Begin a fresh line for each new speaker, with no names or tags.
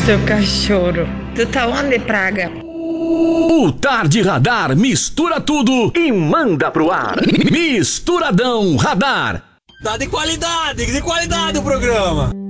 seu cachorro. Tu tá onde, praga?
O Tarde Radar mistura tudo e manda pro ar. Misturadão Radar.
Tá de qualidade o programa.